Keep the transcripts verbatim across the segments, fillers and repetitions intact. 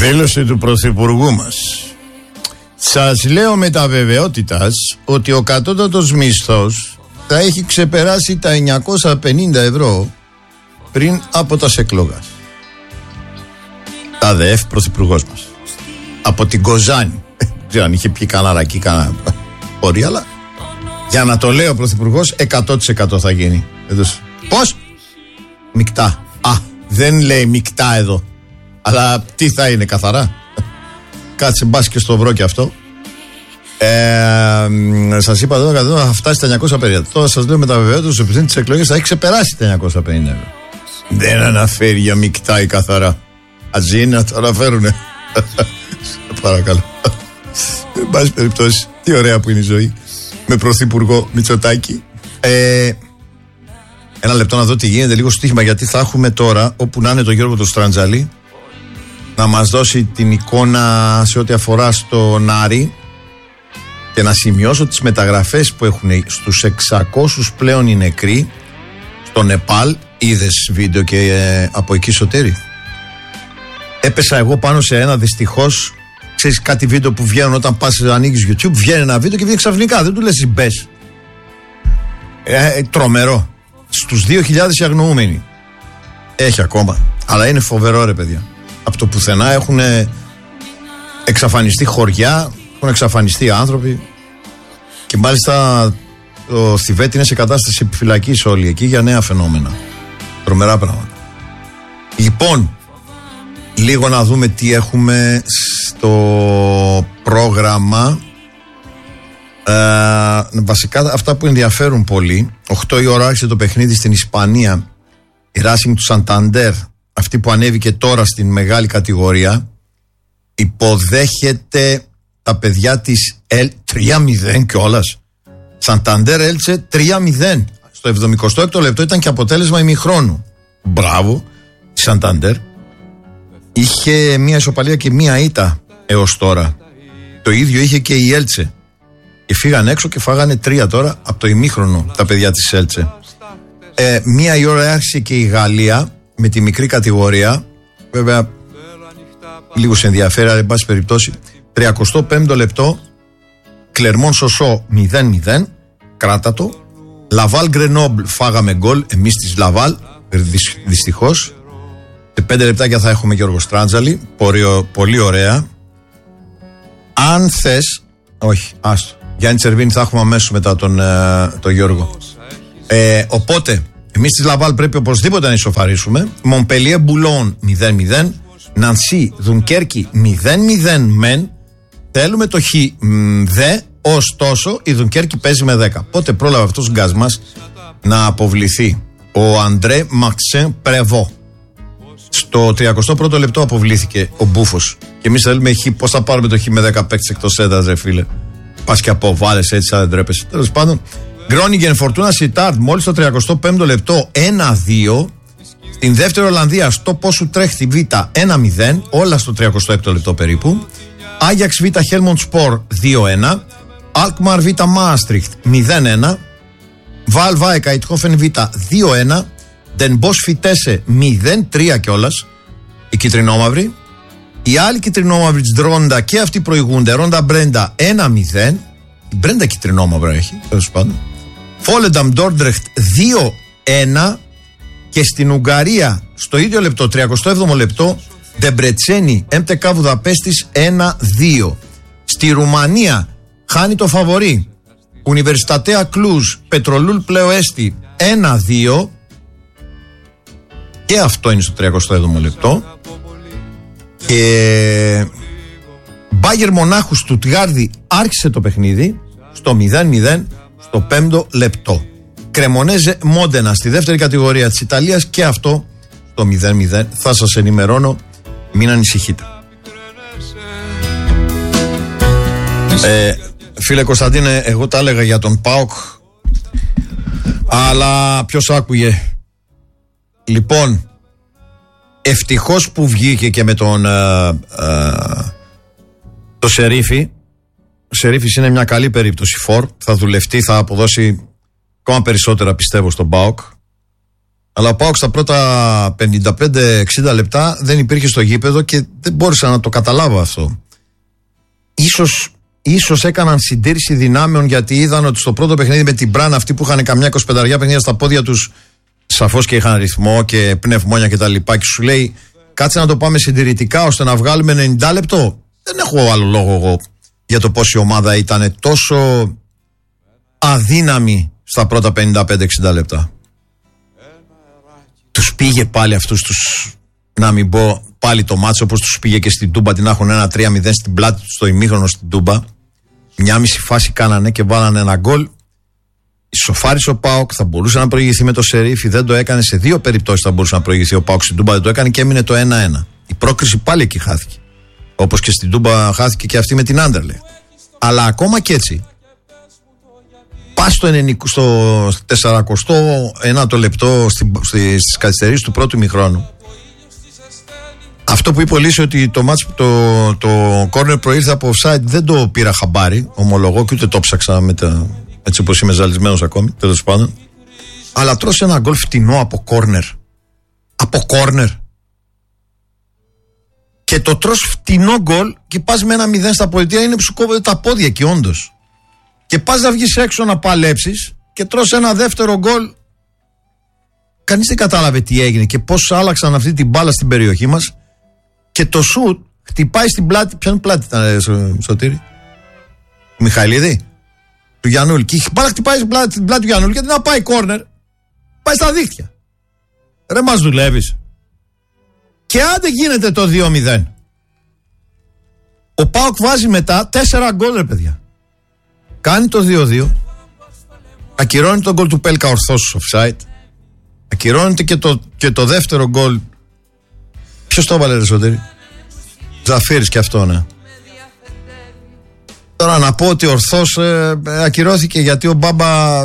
Δήλωση του Πρωθυπουργού μας. Σας λέω με τα βεβαιότητας ότι ο κατώτατος μισθός θα έχει ξεπεράσει τα εννιακόσια πενήντα ευρώ πριν από τα εκλογές. Τα ΔΕΕΦ Πρωθυπουργός μας. Από την Κοζάνη. Δεν ξέρω αν είχε πει κανένα ρακί, κανένα πορεί, αλλά για να το λέει ο Πρωθυπουργός εκατό τοις εκατό θα γίνει. Πώς? Μικτά. Α, δεν λέει μικτά εδώ. Αλλά τι θα είναι, καθαρά? Κάτσε μπας και στο βρω και αυτό. Ε, σας είπα εδώ θα φτάσει τα εννιακόσια πενήντα. Τώρα σας λέω με τα βεβαιότητα ότι πριν τις εκλογές θα έχει ξεπεράσει τα εννιακόσια πενήντα ευρώ. Δεν αναφέρει για μικτά ή καθαρά. Ας είναι να το αναφέρουνε. Παρακαλώ. Εν πάση περιπτώσει, τι ωραία που είναι η ζωή με Πρωθυπουργό Μητσοτάκη. Ε, ένα λεπτό να δω τι γίνεται, λίγο στοίχημα, γιατί θα έχουμε τώρα, όπου να είναι, το Γιώργο του Στραντζαλή να μας δώσει την εικόνα σε ό,τι αφορά στο Άρη, και να σημειώσω τις μεταγραφές που έχουν στους εξακόσιους πλέον οι νεκροί στο Νεπάλ. Είδες βίντεο και ε, από εκεί, Σωτήρη? Έπεσα εγώ πάνω σε ένα, δυστυχώς. Ξέρεις, κάτι βίντεο που βγαίνουν όταν πας, ανοίγεις YouTube, βγαίνει ένα βίντεο και βγαίνει ξαφνικά, δεν του λες μπες. Ε, τρομερό. Στους δύο χιλιάδες αγνοούμενοι. Έχει ακόμα. Αλλά είναι φοβερό, ρε παιδιά. Από το πουθενά έχουν εξαφανιστεί χωριά, έχουν εξαφανιστεί άνθρωποι. Και μάλιστα το Θιβέτ είναι σε κατάσταση επιφυλακής όλοι εκεί για νέα φαινόμενα. Τρομερά πράγματα. Λοιπόν, λίγο να δούμε τι έχουμε στο πρόγραμμα. Ε, βασικά αυτά που ενδιαφέρουν πολύ. οκτώ η ώρα άρχισε το παιχνίδι στην Ισπανία. Η Racing του Σανταντέρ, αυτή που ανέβηκε τώρα στην μεγάλη κατηγορία, υποδέχεται τα παιδιά της Ελ τρία μηδέν κιόλας. Σανταντέρ Έλτσε τρία μηδέν. Στο εβδομηκοστό έκτο λεπτό ήταν και αποτέλεσμα ημιχρόνου. Μπράβο, η Σανταντέρ. Είχε μία ισοπαλία και μία ήττα έως τώρα. Το ίδιο είχε και η Έλτσε. Και φύγαν έξω και φάγανε τρία τώρα από το ημίχρονο τα παιδιά της Έλτσε. Ε, μία η ώρα άρχισε και η Γαλλία με τη μικρή κατηγορία. Βέβαια, λίγο σε ενδιαφέρει, αλλά εν πάση περιπτώσει. τριακοστό πέμπτο λεπτό, Κλερμόν Σοσό μηδέν μηδέν. Κράτα το. Λαβάλ Γκρενόμπλ, φάγαμε γκολ εμείς της Λαβάλ, δυστυχώς. Σε πέντε λεπτάκια θα έχουμε Γιώργο Στράντζαλη. Πολύ, πολύ ωραία. Αν θες. Όχι, άστο. Γιάννη Τσερβίνη θα έχουμε αμέσως μετά τον, ε, τον Γιώργο. Ε, οπότε, εμείς της Λαβάλ πρέπει οπωσδήποτε να ισοφαρίσουμε. Μομπελιέ Μπουλόν μηδέν μηδέν. Νανσί Δουνκέρκι μηδέν μηδέν μεν. Θέλουμε το χ δε. Ωστόσο η Δουνκέρκι παίζει με δέκα. Πότε πρόλαβε αυτός ο γκάς μας να αποβληθεί? Ο Αντρέ Μαξέν Πρεβό. Στο τριακοστό πρώτο λεπτό αποβλήθηκε ο Μπούφος. Και εμείς θέλουμε χ. Πώς θα πάρουμε το χ με δέκα παίκτες εκτός έδρας, ρε φίλε? Πας και αποβάλλεσαι έτσι, σαν δεν τρέπεσαι. Τέλος πάντων, Γκρόνιγκεν Φορτούνα Σιτάρτ μόλις στο τριακοστό πέμπτο λεπτό ένα δύο. Στην δεύτερη Ολλανδία στο πόσου τρέχει Β ένα μηδέν. Όλα στο τριακοστό έκτο λεπτό περίπου. Άγιαξ Β Χέλμοντ Σπορ δύο ένα. Αλκμαρ Β Μάστριχτ μηδέν ένα. Βαλ Βάικα Ιτχόφεν Β δύο ένα. Ντενμπός Φιτέσε μηδέν τρία κιόλας. Η κυτρινόμαυρη. Οι άλλοι κυτρινόμαυροι της Ρόντα και αυτοί προηγούνται. Ρόντα Μπρέντα ένα μηδέν. Η Μπρέντα κυτρινόμαυρα έχει, τέλος πάντων. Φόλενταμ Ντόρντρεχτ δύο ένα. Και στην Ουγγαρία στο ίδιο λεπτό, τριακοστό έβδομο λεπτό, Ντεμπρετσένι εμ τι κέι Βουδαπέστης ένα δύο. Στη Ρουμανία χάνει το φαβορί Ουνιβερσιτατέα Κλούζ Πετρολούλ Πλεοέστη ένα δύο. Και αυτό είναι στο τριακοστό έβδομο λεπτό. Και Μπάγερ Μονάχου Στουτγάρδη άρχισε το παιχνίδι στο μηδέν μηδέν στο πέμπτο λεπτό. Κρεμονέζε Μόντενα στη δεύτερη κατηγορία της Ιταλίας και αυτό στο μηδέν μηδέν. Θα σας ενημερώνω, μην ανησυχείτε. Ε, φίλε Κωνσταντίνε, εγώ τα έλεγα για τον ΠΑΟΚ, αλλά ποιος άκουγε? Λοιπόν, ευτυχώς που βγήκε και με τον ε, ε, το Σερίφη. Ο Σερίφης είναι μια καλή περίπτωση φορ. Θα δουλευτεί, θα αποδώσει ακόμα περισσότερα, πιστεύω, στον ΠΑΟΚ. Αλλά ο ΠΑΟΚ στα πρώτα πενήντα πέντε εξήντα λεπτά δεν υπήρχε στο γήπεδο και δεν μπόρεσα να το καταλάβω αυτό. Ίσως, ίσως έκαναν συντήρηση δυνάμεων γιατί είδαν ότι στο πρώτο παιχνίδι με την Μπραν, αυτοί που είχαν καμιά είκοσι πέντε παιχνίδια στα πόδια τους, σαφώς και είχαν ρυθμό και πνευμόνια κτλ. Και, και σου λέει, κάτσε να το πάμε συντηρητικά ώστε να βγάλουμε ενενήντα λεπτό. Δεν έχω άλλο λόγο εγώ για το πώς η ομάδα ήταν τόσο αδύναμη στα πρώτα πενήντα πέντε εξήντα λεπτά. Τους πήγε πάλι αυτούς τους, να μην πω πάλι το μάτσο, όπως τους πήγε και στην Τούμπα, την έχουν ένα τρία μηδέν στην πλάτη του στο ημίχρονο στην Τούμπα. Μια μισή φάση κάνανε και βάλανε ένα γκολ. Ισοφάρισε ο ΠΑΟΚ, θα μπορούσε να προηγηθεί με το Σερίφι, δεν το έκανε. Σε δύο περιπτώσεις θα μπορούσε να προηγηθεί ο ΠΑΟΚ στην Τούμπα, δεν το έκανε και έμεινε το ένα ένα. Η πρόκριση πάλι εκεί χάθηκε. Όπως και στην Τούμπα χάθηκε και αυτή με την Άντερλεχτ. Αλλά ακόμα και έτσι, πας στο, στο τεσσαρακοστό ένατο λεπτό στις καθυστερήσεις του πρώτου ημιχρόνου. Αυτό που είπε ο Λύση ότι το μάτς, το, το corner προήλθε από offside, δεν το πήρα χαμπάρι, ομολογώ, και ούτε το ψάξα με τα, έτσι όπως είμαι ζαλισμένος ακόμη, τέλος πάντων. Αλλά τρως ένα γκολ φτηνό από corner. Από corner. Και το τρως φτηνό γκολ και πας με ένα μηδέν στα πολιτεία, είναι που σου κόβονται τα πόδια εκεί όντως. Και πας να βγεις έξω να παλέψεις και τρως ένα δεύτερο γκολ. Κανείς δεν κατάλαβε τι έγινε και πώς άλλαξαν αυτή την μπάλα στην περιοχή μας. Και το σουτ χτυπάει στην πλάτη. Ποιον πλάτη ήταν, Σωτήρη? Του Μιχαηλίδη? Του Γιαννούλη. Και η μπάλα χτυπάει στην πλάτη, στην πλάτη του Γιαννούλη, γιατί να πάει κόρνερ, πάει στα δίχτυα. Ρε, μας δουλεύεις. Και άντε γίνεται το δύο μηδέν. Ο ΠΑΟΚ βάζει μετά τέσσερα γκολ, ρε παιδιά. Κάνει το δύο δύο. Ακυρώνει τον γκολ του Πέλκα ορθώς offside. Ακυρώνεται και το, και το δεύτερο γκολ. Ποιος το έβαλε, ρε Σωτήρη? Ζαφύρης και αυτό, ναι. Τώρα να πω ότι ορθώς ε, ακυρώθηκε γιατί ο Μπάμπα,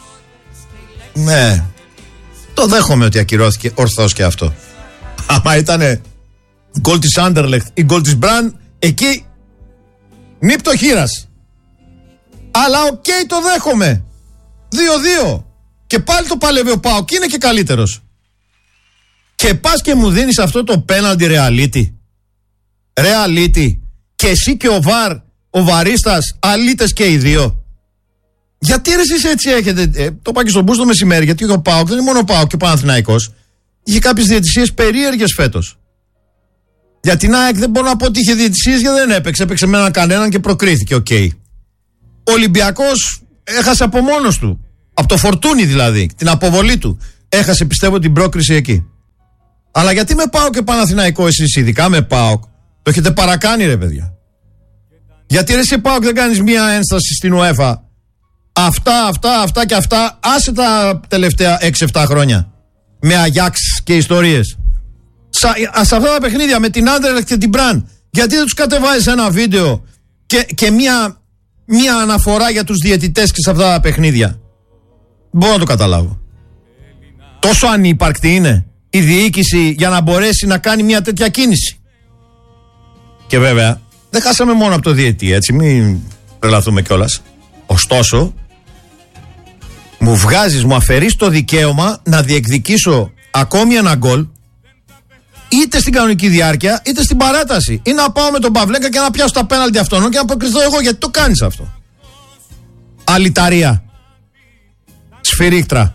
ναι, το δέχομαι ότι ακυρώθηκε ορθώς και αυτό. Άμα ήτανε γκολ της Άντερλεχτ ή γκολ της Μπραν, εκεί νύπτο χείρας. Αλλά οκ, okay, το δέχομαι. δύο δύο. Και πάλι το παλεύει ο ΠΑΟΚ και είναι και καλύτερος. Και πας και μου δίνεις αυτό το πέναλτι ρεαλίτι. Ρεαλίτι. Και εσύ και ο Βαρ, ο Βαρίστας, αλήτες και οι δύο. Γιατί ρε εσείς έτσι έχετε, ε, το είπα και στον Μπούς το μεσημέρι, γιατί ο ΠΑΟΚ δεν είναι μόνο ο ΠΑΟΚ και ο Παναθηναϊκός. Είχε κάποιες διαιτησίες περίεργες φέτος. Για την ΑΕΚ δεν μπορώ να πω ότι είχε διαιτησίες γιατί δεν έπαιξε. Έπαιξε με έναν κανέναν και προκρίθηκε, οκ. Okay. Ο Ολυμπιακός έχασε από μόνος του. Από το Φορτούνι δηλαδή, την αποβολή του. Έχασε, πιστεύω, την πρόκριση εκεί. Αλλά γιατί με ΠΑΟΚ και Παναθηναϊκό εσείς, ειδικά με ΠΑΟΚ, το έχετε παρακάνει, ρε παιδιά? Γιατί ρε εσύ ΠΑΟΚ δεν κάνεις μία ένσταση στην UEFA? Αυτά, αυτά, αυτά και αυτά, άσε τα τελευταία έξι εφτά χρόνια. Με Αγιάξ και ιστορίες. Σε αυτά τα παιχνίδια με την Άντερλεχτ και την Μπραν, γιατί δεν τους κατεβάζεις ένα βίντεο και, και μία, μία αναφορά για τους διαιτητές και σε αυτά τα παιχνίδια? Μπορώ να το καταλάβω. Τόσο ανύπαρκτη είναι η διοίκηση για να μπορέσει να κάνει μια τέτοια κίνηση. Και βέβαια δεν χάσαμε μόνο από το διαιτή, έτσι, μην τρελαθούμε κιόλας. Ωστόσο, μου βγάζεις, μου αφαιρείς το δικαίωμα να διεκδικήσω ακόμη ένα γκολ, είτε στην κανονική διάρκεια είτε στην παράταση, ή να πάω με τον Παυλέκα και να πιάσω τα πέναλτι αυτόν και να αποκριθώ εγώ. Γιατί το κάνεις αυτό? Αλιταρία. Σφυρίκτρα.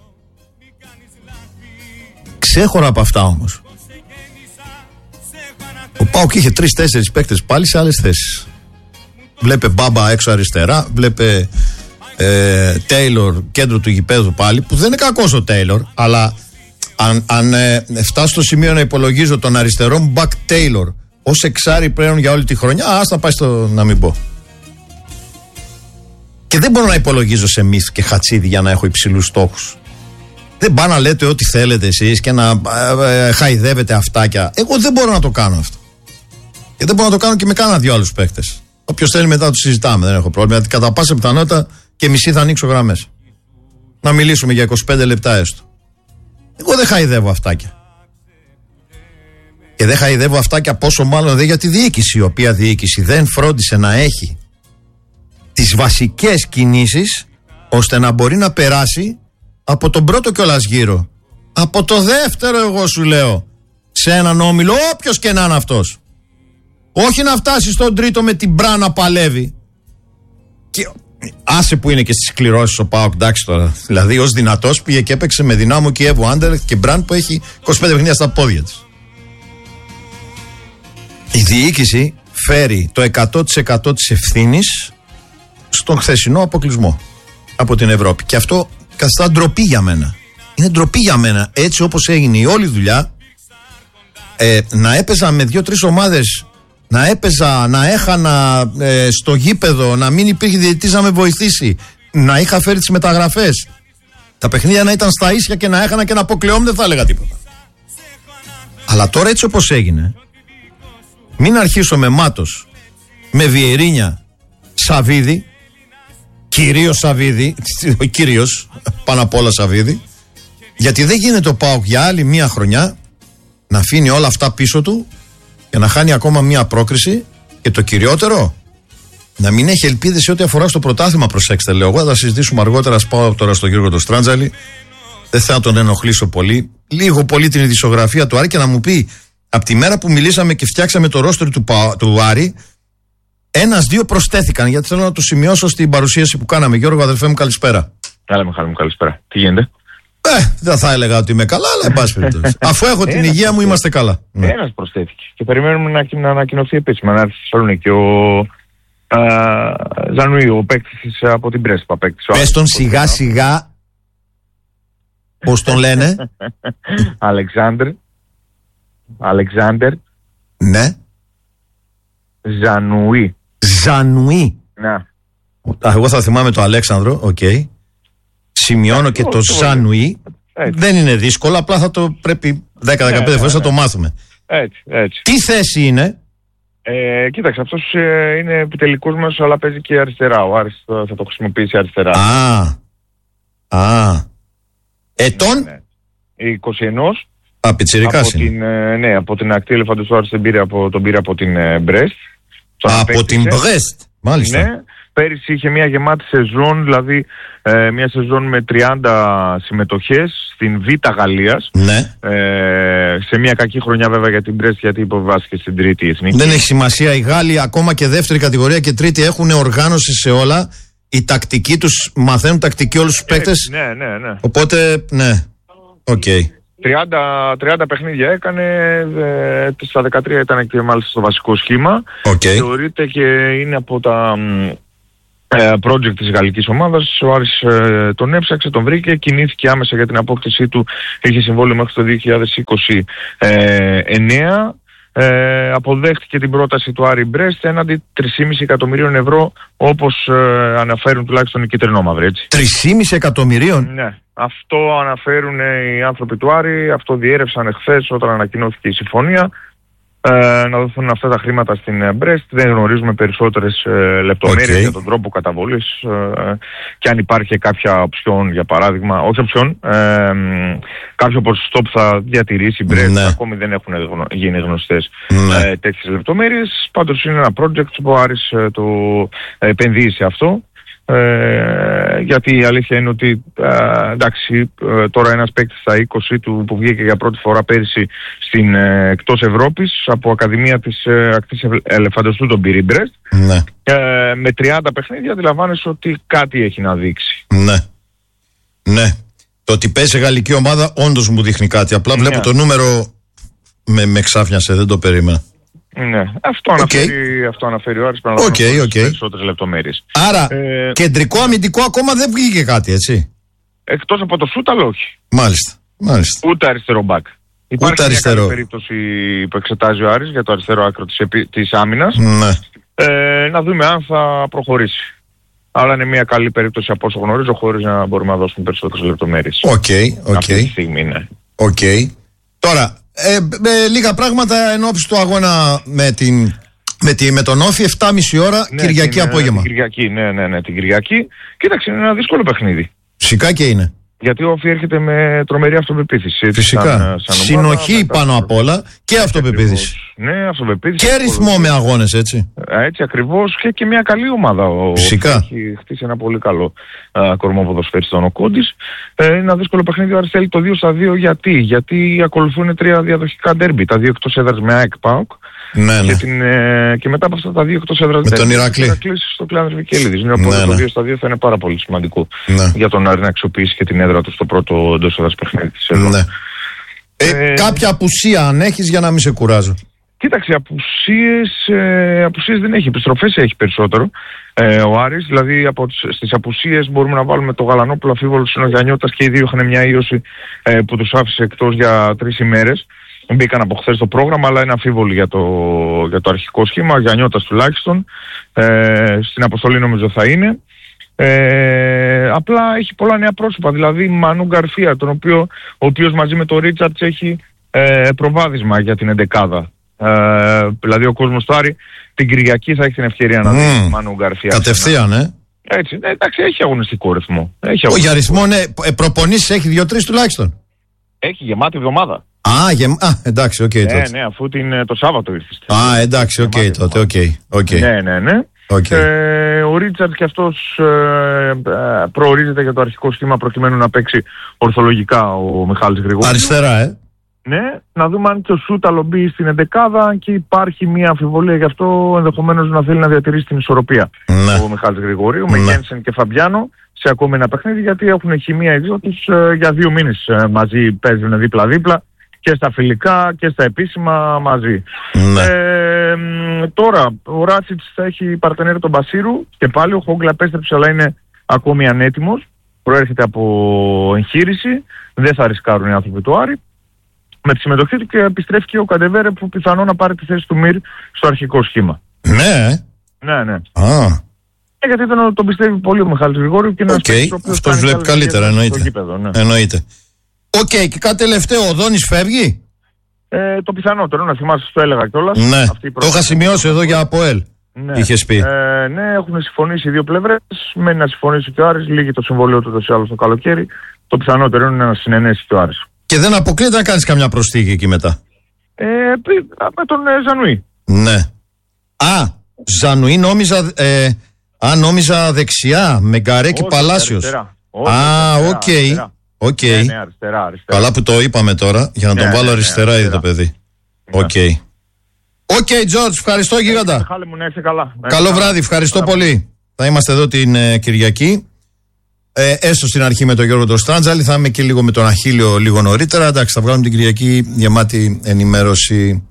Ξέχωρα από αυτά όμως, ο ΠΑΟΚ είχε τρεις-τέσσερις παίκτες πάλι σε άλλες θέσεις. Βλέπε Μπάμπα έξω αριστερά, βλέπε ε, Τέιλορ κέντρο του γηπέδου πάλι, που δεν είναι κακός ο Τέιλορ, αλλά αν, αν ε, φτάσω στο σημείο να υπολογίζω τον αριστερό μου μπακ Τέιλορ ως εξάρι πλέον για όλη τη χρονιά, ας τα πάει στο να μην πω. Και δεν μπορώ να υπολογίζω σε Μιθ και Χατσίδη για να έχω υψηλούς στόχους. Δεν πάνε να λέτε ό,τι θέλετε εσείς και να ε, ε, χαϊδεύετε αυτάκια. Εγώ δεν μπορώ να το κάνω αυτό. Και δεν μπορώ να το κάνω και με κάνα δυο άλλους παίκτες. Όποιος θέλει μετά το συζητάμε, δεν έχω πρόβλημα. Γιατί κατά πάσα πιθανότητα και μισή θα ανοίξω γραμμές. Να μιλήσουμε για είκοσι πέντε λεπτά έστω. Εγώ δεν χαϊδεύω αυτάκια. Και δεν χαϊδεύω αυτάκια πόσο μάλλον δεν για τη διοίκηση, η οποία διοίκηση δεν φρόντισε να έχει τις βασικές κινήσεις ώστε να μπορεί να περάσει από τον πρώτο κιόλας γύρο Από το δεύτερο, εγώ σου λέω, σε έναν όμιλο, όποιος και να είναι αυτός. Όχι να φτάσει στον τρίτο με την μπρά να παλεύει. Και άσε που είναι και στις κληρώσεις ο ΠΑΟΚ, εντάξει τώρα. Δηλαδή, ως δυνατός πήγε και έπαιξε με Δυνάμο Κιέβου, Άντερλεχτ και Μπραντ που έχει είκοσι πέντε παιχνίδια στα πόδια της. Η διοίκηση φέρει το εκατό τοις εκατό της ευθύνης στον χθεσινό αποκλεισμό από την Ευρώπη. Και αυτό καθιστά ντροπή για μένα. Είναι ντροπή για μένα. Έτσι όπως έγινε η όλη δουλειά, ε, να έπαιζα με δύο-τρεις ομάδες, να έπαιζα, να έχανα ε, στο γήπεδο, να μην υπήρχε διαιτητής να με βοηθήσει, να είχα φέρει τις μεταγραφές, τα παιχνίδια να ήταν στα ίσια και να έχανα και να αποκλεόμουν, δεν θα έλεγα τίποτα. Αλλά τώρα έτσι όπως έγινε, μην αρχίσω με Μάτος, με Βιερίνια, Σαβίδη, κυρίως Σαβίδη, ο κύριος πάνω απ' όλα Σαβίδη, γιατί δεν γίνεται ο ΠΑΟΚ για άλλη μία χρονιά να αφήνει όλα αυτά πίσω του και να χάνει ακόμα μία πρόκριση, και το κυριότερο, να μην έχει ελπίδες σε ό,τι αφορά στο πρωτάθλημα. Προσέξτε, λέω εγώ, θα συζητήσουμε αργότερα. Πάω τώρα στον Γιώργο τον Στράντζαλη, δεν θα τον ενοχλήσω πολύ. Λίγο πολύ την ειδησιογραφία του Άρη και να μου πει, από τη μέρα που μιλήσαμε και φτιάξαμε το ρόστερ του, του Άρη, ένας-δύο προσθέθηκαν, γιατί θέλω να το σημειώσω στην παρουσίαση που κάναμε. Γιώργο, αδελφέ μου, καλησπέρα. Καλή Μιχάλη μου, καλησπέρα. Τι γίνεται? Ε, δεν θα έλεγα ότι είμαι καλά, αλλά εν πάση περιπτώσει. Αφού έχω την υγεία μου, είμαστε καλά. Ένας προσθέθηκε. Και περιμένουμε να, να ανακοινωθεί επίσημα, να έρθει στη Θεσσαλονίκη ο Ζανουή, ο παίκτης από την Πρέσπα. Πες τον σιγά σιγά, πώς τον λένε? Αλεξάνδρ. Αλεξάνδρ. Ναι. Ζανουή. Ζανουή. Ναι. Εγώ θα θυμάμαι το Αλέξανδρο, οκ. Okay. Σημειώνω και το Ζανουή. Δεν είναι δύσκολο, απλά θα το πρέπει δέκα με δεκαπέντε φορές να το μάθουμε. Έτσι, έτσι. Τι θέση είναι? Ε, κοίταξε, αυτός ε, είναι επιτελικός μας, αλλά παίζει και αριστερά. Ο Άρης θα το χρησιμοποιήσει αριστερά. Α, α. Ετών? Ναι, ναι. είκοσι ένα. Α, πιτσιρικάς είναι. Την, ε, ναι, από την ακτή Ελεφαντοστού του Άρης τον πήρε από, τον πήρε από την ε, Μπρέστ. Από την Μπρέστ, μάλιστα. Ναι. Πέρυσι είχε μια γεμάτη σεζόν, δηλαδή ε, μια σεζόν με τριάντα συμμετοχές στην Β' Γαλλίας. Ναι. Ε, σε μια κακή χρονιά βέβαια για την Μπρέστ, γιατί υποβάστηκε στην τρίτη εθνική. Δεν έχει σημασία. Οι Γάλλοι ακόμα και δεύτερη κατηγορία και τρίτη έχουν οργάνωση σε όλα. Η τακτική τους, μαθαίνουν τακτική όλους τους παίκτες. Ναι, ναι, ναι. Οπότε, ναι. Οκ. Okay. τριάντα, τριάντα παιχνίδια έκανε, ε, στα δεκατρία ήταν και μάλιστα στο βασικό σχήμα. Okay. Θεωρείται και είναι από τα ε, project της γαλλικής ομάδας. Ο Άρης ε, τον έψαξε, τον βρήκε, κινήθηκε άμεσα για την απόκτησή του. Είχε συμβόλαιο μέχρι το δύο χιλιάδες είκοσι εννέα. Ε, αποδέχτηκε την πρόταση του Άρη Μπρέστ έναντι τρία κόμμα πέντε εκατομμυρίων ευρώ, όπως ε, αναφέρουν τουλάχιστον οι κίτρινόμαυροι, έτσι. τρία κόμμα πέντε εκατομμυρίων? Ναι. Αυτό αναφέρουν οι άνθρωποι του Άρη, αυτό διέρευσαν εχθές όταν ανακοινώθηκε η συμφωνία. Ε, να δοθούν αυτά τα χρήματα στην Μπρέστ. Δεν γνωρίζουμε περισσότερες ε, λεπτομέρειες okay. για τον τρόπο καταβολής ε, και αν υπάρχει κάποια οψιόν, για παράδειγμα, όχι οψιόν, ε, κάποιο ποσοστό που θα διατηρήσει η Μπρέστ. Ναι. Ακόμη δεν έχουν γίνει γνωστές ναι. ε, τέτοιες λεπτομέρειες. Πάντως είναι ένα project που ο Άρης ε, το επενδύει σε αυτό. Ε, γιατί η αλήθεια είναι ότι ε, εντάξει, ε, τώρα ένας παίκτης στα είκοσι του που βγήκε για πρώτη φορά πέρυσι στην ε, εκτός Ευρώπης από Ακαδημία της ε, ακτής Ελεφαντοστού τον πήρε η Μπρέστ. Ναι. Ε, με τριάντα παιχνίδια αντιλαμβάνεσαι ότι κάτι έχει να δείξει. Ναι. Ναι. Το ότι παίζει σε γαλλική ομάδα όντως μου δείχνει κάτι. Απλά βλέπω ναι. το νούμερο με, με ξάφνιασε, δεν το περίμενα. Ναι, αυτό αναφέρει, okay. αυτό αναφέρει ο Άρης, πρέπει να okay, okay. περισσότερες λεπτομέρειες. Άρα, ε, κεντρικό αμυντικό ακόμα δεν βγήκε κάτι, έτσι. Εκτός από το σούτ, αλλά όχι. Μάλιστα, μάλιστα. Ούτε αριστερό μπακ. Υπάρχει Ούτε αριστερό. μια περίπτωση που εξετάζει ο Άρης για το αριστερό άκρο της, της άμυνας. Ναι. Ε, να δούμε αν θα προχωρήσει. Αλλά είναι μια καλή περίπτωση από όσο γνωρίζω, χωρίς να μπορούμε να δώσουμε περισσότερες λεπτομέρειες. Οκ, okay, οκ. Αυτή τη στιγμή, ναι. Οκ. Okay. Τώρα, Ε, με λίγα πράγματα εν ώψη του αγώνα με, την, με, τη, με τον Όφη, εφτά και μισή ώρα, ναι, Κυριακή την, απόγευμα. Την Κυριακή, ναι, ναι, ναι, την Κυριακή. Κοίταξε, είναι ένα δύσκολο παιχνίδι. Φυσικά και είναι. Γιατί ο Όφη έρχεται με τρομερή αυτοπεποίθηση. Φυσικά. Σαν, σαν ομάδα, συνοχή πάνω απ' όλα και αυτοπεποίθηση. Ναι, αυτοπεποίθηση. Και ρυθμό με αγώνες, έτσι. Έτσι ακριβώς, και, και μια καλή ομάδα. Ο, Φυσικά. Έχει χτίσει ένα πολύ καλό α, κορμό ποδοσφαιριστών ο Κόντης. Ε, είναι ένα δύσκολο παιχνίδι. Ο Άρης θέλει το δύο στα δύο. Γιατί? Γιατί ακολουθούν τρία διαδοχικά ντέρμπι. Τα δύο εκτός έδρας με ΑΕΚ ΠΑΟΚ. Ναι, ναι. Και, την, ε, και μετά από αυτά τα δύο εκτός έδρας με τον Ηρακλή. Στο Κλάνδρ Βικέληδης. Ναι, οπότε ναι, το δύο στα δύο θα είναι πάρα πολύ σημαντικό ναι. για τον Άρη να αξιοποιήσει και την έδρα του στο πρώτο εντός έδρας παιχνίδι της εδώ. Ναι. Ε, ε, κάποια απουσία αν έχεις, για να μην σε κουράζω. Κοίταξε, απουσίες, ε, απουσίες δεν έχει, επιστροφές έχει περισσότερο ε, ο Άρης. Δηλαδή από τις, στις απουσίες μπορούμε να βάλουμε το Γαλανόπουλο, Αφίβολος, ο Γιαννιώτας, και οι δύο είχαν μια ίωση ε, που τους άφησε εκτός για τρεις ημέρες. Μπήκαν από χθες το πρόγραμμα, αλλά είναι αμφίβολοι για το, για το αρχικό σχήμα. Ο Γιαννιώτας τουλάχιστον ε, στην αποστολή νομίζω θα είναι. Ε, απλά έχει πολλά νέα πρόσωπα, δηλαδή Μανού Γκαρσία, τον οποίο, ο οποίος μαζί με τον Ρίτσαρτς έχει ε, προβάδισμα για την εντεκάδα. Ε, δηλαδή ο κόσμος του Άρη την Κυριακή θα έχει την ευκαιρία να δει mm. Μανού Γκαρσία. Κατευθείαν, ε. Έτσι, ναι, εντάξει, έχει αγωνιστικό ρυθμό. Έχει αγωνιστικό. Για ρυθμό, ναι, προπονήσεις έχει δύο-τρεις τουλάχιστον. Έχει γεμάτη εβδομάδα. Α, γεμ... Α, εντάξει, οκ. Okay, ναι, τότε. Ναι, αφού την, το Σάββατο ήρθε. Α, εντάξει, οκ, okay, τότε, οκ. Okay, okay. Ναι, ναι, ναι. Okay. Ε, ο Ρίτσαρτς και αυτός ε, ε, προορίζεται για το αρχικό σχήμα προκειμένου να παίξει ορθολογικά ο Μιχάλης Γρηγόρης. Αριστερά, ε. Ναι, να δούμε αν και ο Σούταλο μπει στην εντεκάδα, και υπάρχει μια αμφιβολία γι' αυτό, ενδεχομένως να θέλει να διατηρήσει την ισορροπία ναι. ο Μιχάλης Γρηγορίου ναι. με Γένσεν και Φαμπιάνο σε ακόμη ένα παιχνίδι, γιατί έχουν χημεία οι δύο τους ε, για δύο μήνες ε, μαζί παίζουν δίπλα-δίπλα και στα φιλικά και στα επίσημα μαζί. Ναι. Ε, τώρα ο Ράτσιτς θα έχει παρτενέρ τον Μπασίρου και πάλι ο Χόγκλα επέστρεψε, αλλά είναι ακόμη ανέτοιμος, προέρχεται από εγχείρηση, δεν θα ρισκάρουν οι άνθρωποι του Άρη με τη συμμετοχή του, και επιστρέφει και ο Καντεβέρε που πιθανόν να πάρει τη θέση του Μυρ στο αρχικό σχήμα. Ναι. Ναι, ναι. Α. Ε, γιατί τον, τον πιστεύει πολύ ο Μιχάλης Γρηγόριου και είναι okay. ένας παίκτης. Αυτός βλέπει καλύτερα, εννοείται. Γήπεδο, ναι. Εννοείται. Οκ, okay, και κάτι τελευταίο, ο Δόνης φεύγει. Ε, το πιθανότερο, να θυμάσαι, το έλεγα κιόλας. Ναι, το είχα σημειώσει εδώ για ΑΠΟΕΛ. Ναι. Είχες πει. Ε, ναι, έχουν συμφωνήσει οι δύο πλευρές. Μένει να συμφωνήσει και ο Άρης, λύγει το συμβόλαιο του τόσο άλλο το καλοκαίρι. Το πιθανότερο είναι να συνενέσει και ο Άρης. Και δεν αποκλείεται να κάνεις καμιά προσθήκη εκεί μετά. Ε, με τον ε, Ζανουή. Ναι. Α, Ζανουή νόμιζα, ε, α, νόμιζα δεξιά, με Γκαρέ και Παλάσιος. Αριστερά. Α, οκ. Okay. Okay. Ναι, ναι, αριστερά, αριστερά. Καλά που το είπαμε τώρα, για να ναι, τον βάλω ναι, αριστερά, ναι, ήδη το παιδί. Οκ. Ναι. Οκ, okay, George, ευχαριστώ γίγαντα. Χάλη μου, να είσαι καλά. Καλό βράδυ, ευχαριστώ καλά. Πολύ. Θα είμαστε εδώ την ε, Κυριακή. Ε, έστω στην αρχή με τον Γιώργο τον Στράντζαλη, θα είμαι και λίγο με τον Αχίλιο λίγο νωρίτερα. Εντάξει, θα βγάλουμε την Κυριακή γεμάτη ενημέρωση.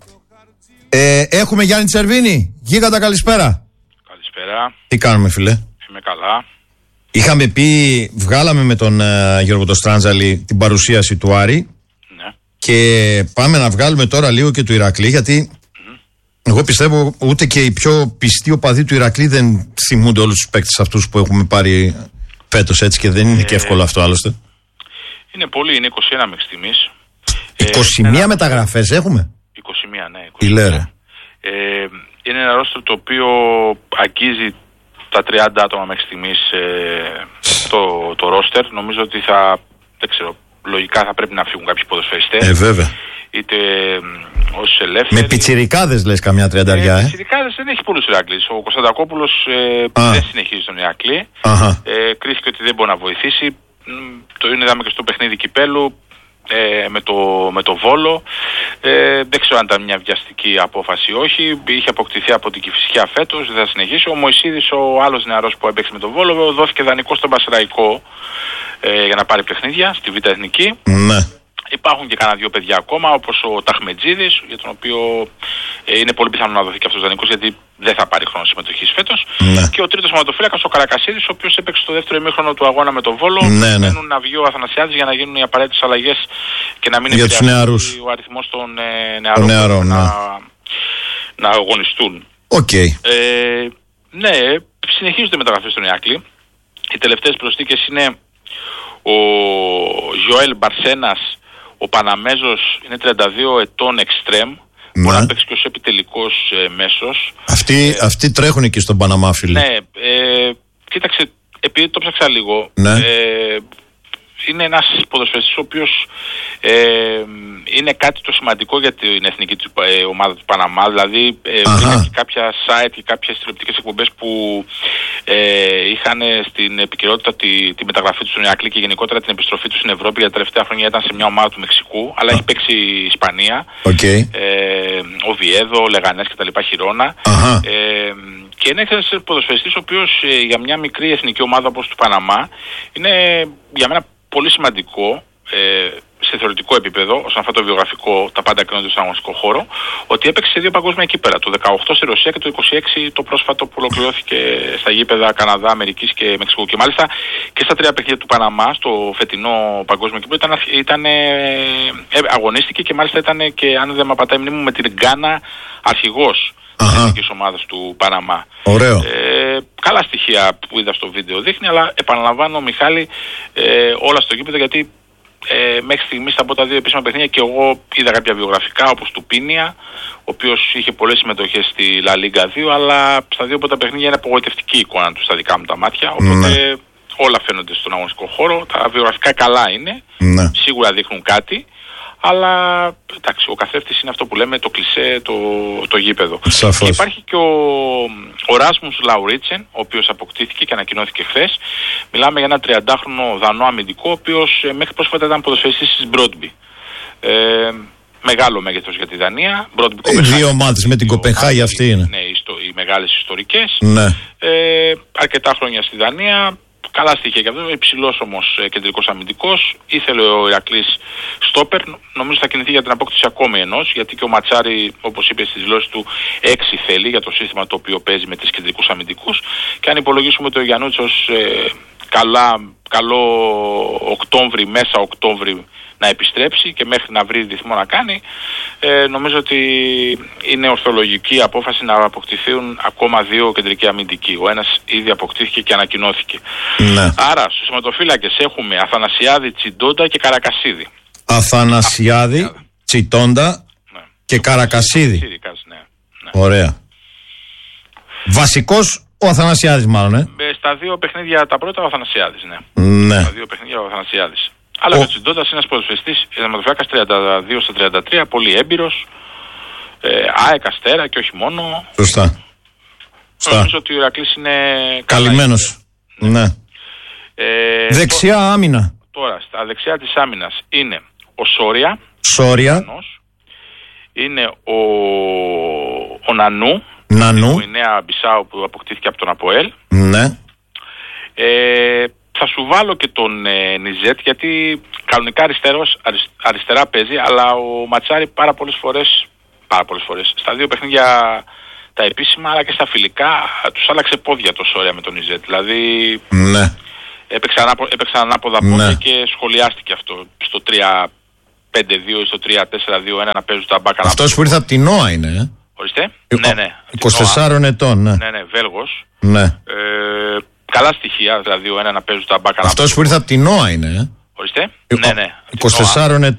Ε, έχουμε Γιάννη Τσερβίνη. Γίγαντα, καλησπέρα. Καλησπέρα. Τι κάνουμε, φίλε? Είμαι καλά. Είχαμε πει, βγάλαμε με τον uh, Γιώργο τον Στράντζαλη την παρουσίαση του Άρη. Ναι. Και πάμε να βγάλουμε τώρα λίγο και του Ηρακλή, γιατί mm-hmm. εγώ πιστεύω ούτε και οι πιο πιστοί οπαδοί του Ηρακλή δεν θυμούνται όλους τους παίκτες αυτούς που έχουμε πάρει φέτος, έτσι, και δεν είναι ε, και εύκολο αυτό άλλωστε. Είναι πολύ, είναι είκοσι ένα μέχρι στιγμής. είκοσι μία ε, μεταγραφές έχουμε. είκοσι μία, ναι. Τι λέρε. Ε, είναι ένα ρόστρο το οποίο αγγίζει τα τριάντα άτομα μέχρι στιγμής ε, το, το ρόστερ. Νομίζω ότι θα, δεν ξέρω, λογικά θα πρέπει να φύγουν κάποιοι ποδοσφαιριστές. Ε, βέβαια. Είτε ως ελεύθεροι. Με πιτσιρικάδες λες καμιά τριανταριά, ε. ε. Πιτσιρικάδες δεν έχει πολλούς Ηρακλείς. Ο Κωνσταντακόπουλος ε, δεν συνεχίζει τον Ηρακλή. Ε, κρίθηκε ότι δεν μπορεί να βοηθήσει. Το είδαμε και στο παιχνίδι κυπέλου ε, με, το, με το Βόλο. Ε, δεν ξέρω αν ήταν μια βιαστική απόφαση ή όχι. Είχε αποκτηθεί από την Κηφισιά φέτος, δεν θα συνεχίσει. Ο Μωυσίδης, ο άλλος νεαρός που έπαιξε με το Βόλο, δόθηκε δανεικό στον Πασεραϊκό ε, για να πάρει παιχνίδια στη Β' Εθνική. Ναι. Υπάρχουν και κανένα δύο παιδιά ακόμα, όπως ο Ταχμετζίδης, για τον οποίο ε, είναι πολύ πιθανό να δοθεί και αυτός δανεικός, γιατί δεν θα πάρει χρόνο συμμετοχής φέτος. Ναι. Και ο τρίτος σωματοφύλακας, ο Καρακασίδης, ο οποίος έπαιξε το δεύτερο ημίχρονο του αγώνα με τον Βόλο. Ναι, ναι. Μένουν να βγει ο Αθανασιάδης για να γίνουν οι απαραίτητες αλλαγές και να μην επηρεάσει ο αριθμός των ε, νεαρών, νεαρών να, ναι. να αγωνιστούν. Okay. Ε, ναι, συνεχίζονται οι μεταγραφές στον Ηρακλή. Οι τελευταίες προσθήκες είναι ο Ζωέλ Μπαρσένας. Ο Παναμέζος είναι τριάντα δύο ετών εξτρέμ. Ναι. Μπορεί να παίξει και ως επιτελικός ε, μέσος. Αυτοί, ε, αυτοί τρέχουν εκεί στον Παναμά, φίλε. Ναι, ε, κοίταξε, επειδή το ψάξα λίγο. Ναι. Ε, είναι ένας ποδοσφαιριστής ο οποίος ε, είναι κάτι το σημαντικό για την εθνική του, ε, ομάδα του Παναμά. Δηλαδή ε, βρήκα και κάποια site και κάποιες τηλεοπτικές εκπομπές που ε, είχαν στην επικαιρότητα τη, τη μεταγραφή του στον Ηρακλή και γενικότερα την επιστροφή του στην Ευρώπη. Για τα τελευταία χρόνια ήταν σε μια ομάδα του Μεξικού, αλλά έχει παίξει η Ισπανία, okay. ε, ο Βιέδο, ο Λεγανές κτλ. Χιρόνα. Ε, και είναι ένας ποδοσφαιριστής ο οποίος ε, για μια μικρή εθνική ομάδα όπως του Παναμά είναι για μένα πολύ σημαντικό ε, σε θεωρητικό επίπεδο, όσον αφορά το βιογραφικό, τα πάντα κρίνονται στον αγωνιστικό χώρο, ότι έπαιξε σε δύο παγκόσμια κύπελα. Το δεκαοκτώ στη Ρωσία και το είκοσι έξι το πρόσφατο που ολοκληρώθηκε στα γήπεδα Καναδά, Αμερικής και Μεξικού. Και μάλιστα και στα τρία παιχνίδια του Παναμά, στο φετινό παγκόσμιο κύπελο, ήταν, ήταν, ε, αγωνίστηκε και μάλιστα ήταν και, αν δεν με απατάει η μνήμη μου, με την Γκάνα αρχηγός της εθνικής ομάδας του Παναμά. Ωραίο. Ε, καλά στοιχεία που είδα στο βίντεο δείχνει, αλλά επαναλαμβάνω, Μιχάλη, ε, όλα στο γήπεδο, γιατί ε, μέχρι στιγμής από τα δύο επίσημα παιχνίδια και εγώ είδα κάποια βιογραφικά, όπως του Πίνια, ο οποίος είχε πολλές συμμετοχές στη Λα Λίγκα δύο, αλλά στα δύο από τα παιχνίδια είναι απογοητευτική η εικόνα του στα δικά μου τα μάτια. Οπότε ναι. όλα φαίνονται στον αγωνιστικό χώρο. Τα βιογραφικά καλά είναι, ναι. σίγουρα δείχνουν κάτι. Αλλά εντάξει, ο καθρέφτης είναι αυτό που λέμε το κλισέ, το, το γήπεδο. Σαφώς. Και υπάρχει και ο, ο Ράσμους Λαουρίτσεν, ο οποίος αποκτήθηκε και ανακοινώθηκε χθες. Μιλάμε για ένα τριαντάχρονο Δανό αμυντικό, ο οποίος ε, μέχρι πρόσφατα ήταν ποδοσφαιριστής της Μπρόντμπι. Ε, μεγάλο μέγεθος για τη Δανία. Οι δύο ομάδες με την Κοπενχάγη αυτή είναι. Ναι, οι, οι μεγάλες ιστορικές. Ναι. Ε, αρκετά χρόνια στη Δανία. Καλά στοιχεία και αυτό, υψηλός όμως ε, κεντρικός αμυντικός. Ήθελε ο Ηρακλής στόπερ, νομίζω θα κινηθεί για την απόκτηση ακόμη ενός, γιατί και ο Ματσάρη, όπως είπε στις δηλώσεις του, έξι θέλει για το σύστημα το οποίο παίζει με τις κεντρικούς αμυντικούς. Και αν υπολογίσουμε το Γιαννούτσος ε, καλά, καλό Οκτώβρη, μέσα Οκτώβρη να επιστρέψει και μέχρι να βρει ρυθμό να κάνει, ε, νομίζω ότι είναι ορθολογική απόφαση να αποκτηθούν ακόμα δύο κεντρικοί αμυντικοί. Ο ένας ήδη αποκτήθηκε και ανακοινώθηκε. Ναι. Άρα στους σωματοφύλακες έχουμε Αθανασιάδη, Τσιντόντα και Καρακασίδη. Αθανασιάδη, Α, Τσιντόντα ναι. και Καρακασίδη. Ναι. Ναι. Ωραία. Βασικός ο Αθανασιάδης μάλλον, ε. ε. Στα δύο παιχνίδια τα πρώτα ο Αθανασιάδης, ναι. ναι. Στα δύο παιχνίδια ο Αθανασιάδης. Αλλά ο Τσιντόντας είναι ένας ποδοσφαιριστής, τερματοφύλακας τριάντα δύο στα τριάντα τρία, πολύ έμπειρος, ε, ΑΕΚ, Αστέρα και όχι μόνο. Σωστά. Νομίζω ότι ο Ηρακλής είναι καλυμμένος. Ναι. ναι. Ε, δεξιά το, άμυνα. Τώρα, στα δεξιά της άμυνας είναι ο Σόρια. Σόρια. Είναι ο, ο Νανού. Νανού. Που είναι η Νέα Μπισάου που αποκτήθηκε από τον Αποέλ. Ναι. Ε, Θα σου βάλω και τον ε, Νιζέτ, γιατί κανονικά αριστερός, αρισ, αριστερά παίζει, αλλά ο Ματσάρη πάρα πολλές φορές, πάρα πολλές φορές, στα δύο παιχνίδια τα επίσημα αλλά και στα φιλικά, τους άλλαξε πόδια το Σόρια με τον Νιζέτ. Δηλαδή ναι. έπαιξαν, ανάπο, έπαιξαν ανάποδα πόδια ναι. και σχολιάστηκε αυτό στο τρία πέντε δύο ή στο τρία τέσσερα δύο ένα να παίζουν τα μπάκα. Αυτός που ήρθε από την ΝΟΑ είναι, ε? Ορίστε. Ο, ναι, ναι. είκοσι τεσσάρων ετών, ναι. Ναι, ναι, Βέλγος. Ναι. Ε, καλά στοιχεία, δηλαδή ο ένα να παίζουν τα μπάκα. Αυτός που ήρθε από την ΝΟΑ είναι, ε? Ορίστε. Ο, ναι, ναι. είκοσι τεσσάρων ετών.